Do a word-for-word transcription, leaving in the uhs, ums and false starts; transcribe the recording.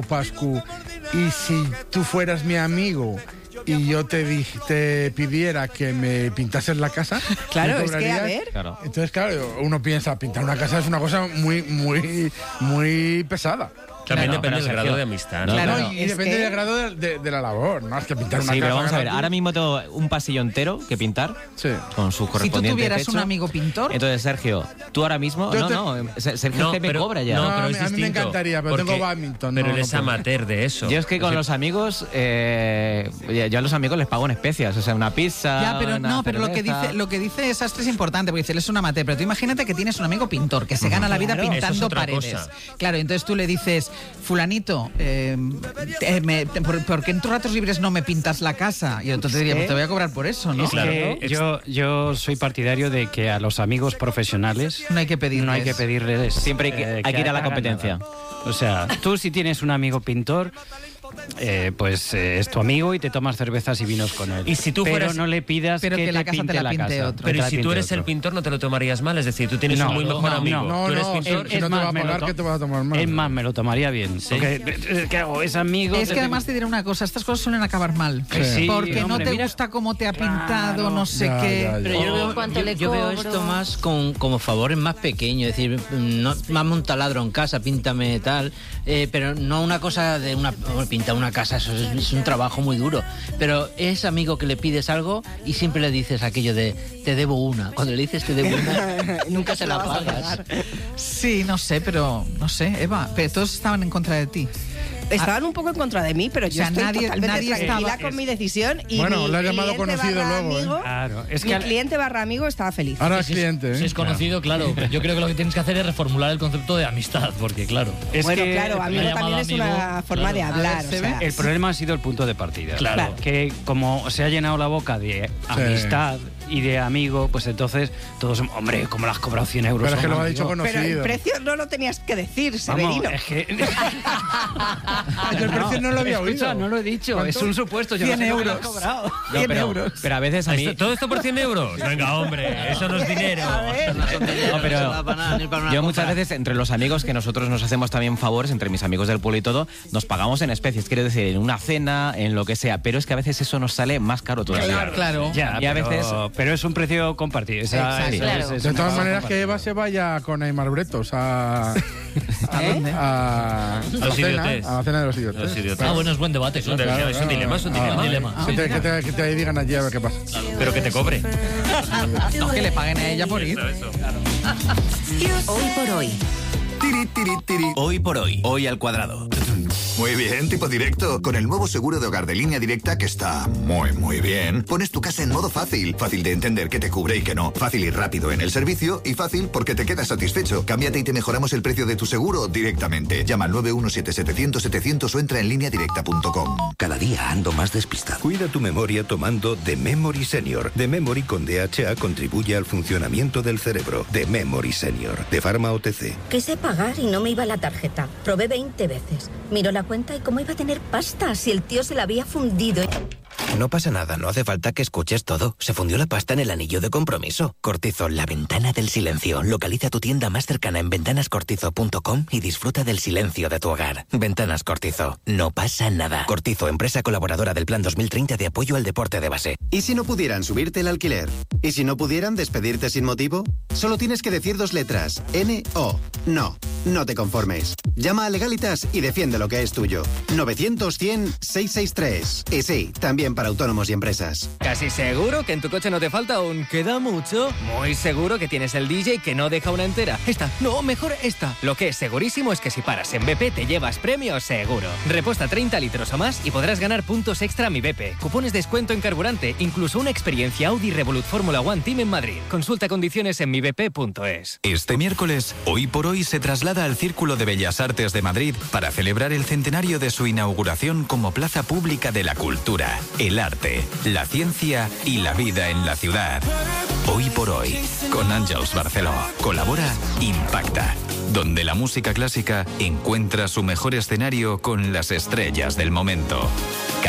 yo, Pascu, y si tú fueras mi amigo y yo te, dije, te pidiera que me pintases la casa, claro, es que a ver. Claro. Entonces, claro, uno piensa, pintar una casa es una cosa muy, muy, muy pesada. También Claro, depende del Sergio, grado de amistad. no, ¿no? No, claro. y Es depende que- del grado de, de, de la labor, no es que pintar una Sí, casa. pero vamos a ver, gratis. ahora mismo tengo un pasillo entero que pintar Sí. con su Si tú correspondiente tuvieras techo. un amigo pintor, Entonces, Sergio, tú ahora mismo... Yo No, te- no, Sergio No, es que me pero- cobra ya. No, No, pero a es mí- a mí me distinto. encantaría, pero porque- tengo badminton, Pero no, eres no puedo. amateur de eso. Yo es que con decir, los amigos, eh, ya- yo a los amigos les pago en especias, o sea, una pizza, ya, pero una no, pero lo que cerveza. dice, lo que dice Sastre es importante, porque dice, él es un amateur, pero tú imagínate que tienes un amigo pintor que se gana la vida Claro, eso es pintando otra paredes. cosa. Claro, entonces tú le dices, fulanito, eh, te- me- te- por, ¿por qué en tus ratos libres no me pintas la casa? Y entonces diría, pues te voy a cobrar por eso, ¿no? Es Claro. que yo, yo soy partidario de que a los amigos profesionales No hay que pedirles. no hay que pedirles. Siempre hay que- eh, hay que ir a la hagan competencia. nada. O sea, tú si tienes un amigo pintor, eh, pues eh, es tu amigo y te tomas cervezas y vinos con él. Y si tú pero fueras- no le pidas Pero que, que te la casa te pinte la pinte casa. otro. Pero Que ¿y la si tú pinte eres otro. el pintor no te lo tomarías mal? Es decir, tú tienes No, un muy no, mejor no, amigo. No, tú eres no, pintor. si no te va a me lo pagar, to- ¿qué te vas a tomar mal? Es más, me lo tomaría bien. Porque, eh, ¿qué hago? Es amigo. Es te que además te tengo- diré una cosa, estas cosas suelen acabar mal. Sí. Sí, porque no hombre, te mira- gusta cómo te ha Claro. pintado, no sé Ya, qué. ya, ya. Pero yo, O veo, cuánto yo- le yo veo cobro. esto más con, como favores más pequeños, es decir, no, más un taladro en casa, píntame tal, eh, pero no una cosa de una bueno, pintar una casa, eso es, es un trabajo muy duro. Pero es amigo que le pides algo y siempre le dices aquello de te debo una. Cuando le dices te debo una, nunca se la pagas. Sí, no sé, pero no sé, Eva, pero todos estaban en contra de ti. Estaban un poco en contra de mí, pero yo O sea, estoy nadie- totalmente nadie tranquila estaba- con mi decisión y Bueno, mi le has llamado cliente conocido barra luego, ¿eh? amigo, Claro, es mi que al- cliente barra amigo estaba feliz. Ahora es Si es- cliente, Si ¿eh? es conocido, claro. pero Yo creo que lo que tienes que hacer es reformular el concepto de amistad, porque claro. es bueno, que claro, amigo llamado también es amigo, una forma claro. de hablar. A ver, ¿se o sea, El problema ha sido el punto de partida. Claro. Que como se ha llenado la boca de amistad y de amigo, pues entonces todos, hombre, como le has cobrado cien euros. Pero es que a un lo ha dicho amigo? pero el conocido. precio no lo tenías que decir, Vamos, Severino. es que... Yo el precio no lo había Escucha, oído. no lo he dicho, ¿Cuánto? es un supuesto. Yo cien no sé lo que le has euros. cobrado. No, cien pero, euros. pero a veces a mí... Esto- ¿Todo esto por cien euros? Venga, hombre, eso no es dinero. No, pero yo muchas veces entre los amigos que nosotros nos hacemos también favores, entre mis amigos del pueblo y todo, nos pagamos en especies, quiero decir, en una cena, en lo que sea, pero es que a veces eso nos sale más caro todavía. Claro, claro. Ya, Y a pero, veces- pero es un precio compartido. Esa- Exacto. eso Claro. es- es De una todas cosa maneras, que Eva se vaya con Aymar Bretos a, ¿A dónde? a, a la Los cena, idiotes. a la cena de los idiotes. Los idiotas. Ah, bueno, es buen debate. Es un, claro. dilema, es un dilema, es un dilema. un dilema. Que te, que, te, que te digan allí a ver qué pasa. Pero que te cobre. No, que le paguen a ella por ir. Hoy por hoy. Tiri, tiri, tiri. Hoy por hoy, hoy al cuadrado. Muy bien, tipo directo. Con el nuevo seguro de hogar de Línea Directa que está muy, muy bien. Pones tu casa en modo fácil. Fácil de entender qué te cubre y qué no. Fácil y rápido en el servicio. Y fácil porque te quedas satisfecho. Cámbiate y te mejoramos el precio de tu seguro directamente. Llama al nueve uno siete setecientos setecientos o entra en línea directa punto com. Cada día ando más despistado. Cuida tu memoria tomando The Memory Senior. The Memory con D H A contribuye al funcionamiento del cerebro. The Memory Senior, de Pharma O T C. Quise pagar y no me iba la tarjeta. Probé veinte veces. Miró la cuenta y cómo iba a tener pasta si el tío se la había fundido. No pasa nada, no hace falta que escuches todo. Se fundió la pasta en el anillo de compromiso. Cortizo, la ventana del silencio. Localiza tu tienda más cercana en ventanas cortizo punto com y disfruta del silencio de tu hogar. Ventanas Cortizo. No pasa nada. Cortizo, empresa colaboradora del Plan dos mil treinta de apoyo al deporte de base. ¿Y si no pudieran subirte el alquiler? ¿Y si no pudieran despedirte sin motivo? Solo tienes que decir dos letras. N O. No. No te conformes. Llama a Legalitas y defiende lo que es tuyo. novecientos cien seiscientos sesenta y tres. Y sí, también para autónomos y empresas. Casi seguro que en tu coche no te falta un queda mucho. Muy seguro que tienes el D J que no deja una entera. Esta, no, mejor esta. Lo que es segurísimo es que si paras en B P te llevas premio seguro. Reposta treinta litros o más y podrás ganar puntos extra a mi B P. Cupones de descuento en carburante, incluso una experiencia Audi Revolut Fórmula One Team en Madrid. Consulta condiciones en mi b p punto es. Este miércoles, Hoy por Hoy se traslada al Círculo de Bellas Artes de Madrid para celebrar el centenario de su inauguración como plaza pública de la cultura, el arte, la ciencia y la vida en la ciudad. Hoy por Hoy, con Àngels Barceló. Colabora Impacta, donde la música clásica encuentra su mejor escenario con las estrellas del momento.